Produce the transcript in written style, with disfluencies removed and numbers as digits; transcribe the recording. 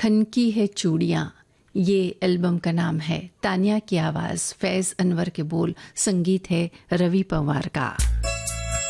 खनकी है चूड़ियाँ, ये एल्बम का नाम है। तानिया की आवाज़, फैज़ अनवर के बोल, संगीत है रवि पंवार का।